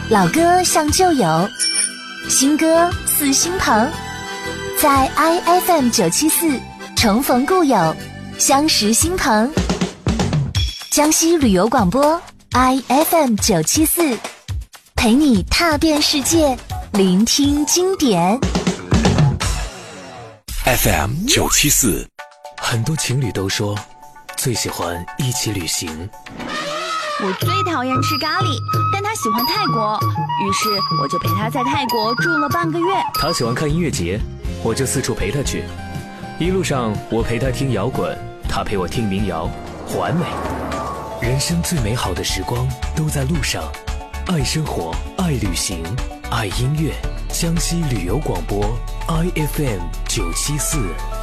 老歌像旧友，新歌似新朋，在 IFM974 重逢故友，相识新朋。江西旅游广播 IFM974，陪你踏遍世界，聆听经典。 FM974， 很多情侣都说最喜欢一起旅行。 我最讨厌吃咖喱，但他喜欢泰国，于是我就陪他在泰国住了半个月。 他喜欢看音乐节，我就四处陪他去。一路上我陪他听摇滚，他陪我听民谣，完美。人生最美好的时光都在路上，爱生活，爱旅行，爱音乐。江西旅游广播 IFM974。